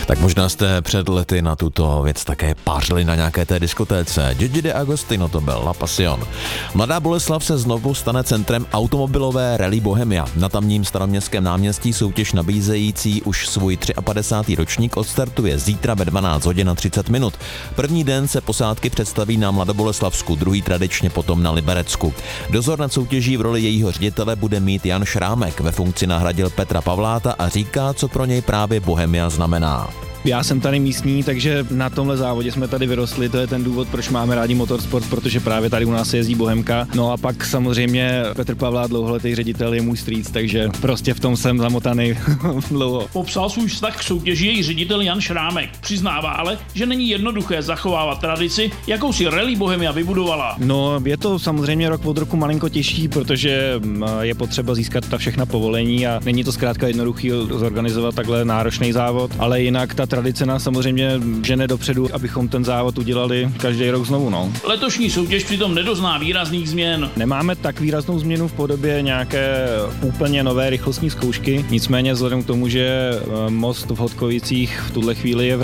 Tak možná jste před lety na tuto věc také pářili na nějaké té diskotéce. Gigi D'Agostino to byl, La Passion. Mladá Boleslav se znovu stane centrem automobilové rally Bohemia. Na tamním staroměstském náměstí soutěž nabízející už svůj 53. ročník odstartuje zítra ve 12 hodin a 30 minut. První den se posádky představí na Mladoboleslavsku, druhý tradičně potom na Liberecku. Dozor nad soutěží v roli jejího ředitele bude mít Jan Šrámek. Ve funkci nahradil Petra Pavláta a říká, co pro něj právě Bohemia znamená. Já jsem tady místní, takže na tomhle závodě jsme tady vyrostli, to je ten důvod, proč máme rádi motorsport, protože právě tady u nás se jezdí Bohemka. No a pak samozřejmě Petr Pavlát, dlouholetý ředitel, je můj strýc, takže prostě v tom jsem zamotaný dlouho. Popsal svůj vztah k soutěži její ředitel Jan Šrámek. Přiznává ale, že není jednoduché zachovávat tradici, jakou si Rally Bohemia vybudovala. No, je to samozřejmě rok od roku malinko těžší, protože je potřeba získat ta všechna povolení a není to zkrátka jednoduchý zorganizovat takhle náročný závod, ale jinak ta tradice nás samozřejmě žene dopředu, abychom ten závod udělali každý rok znovu. No. Letošní soutěž přitom nedozná výrazných změn. Nemáme tak výraznou změnu v podobě nějaké úplně nové rychlostní zkoušky, nicméně vzhledem k tomu, že most v Hodkovicích v tuhle chvíli je v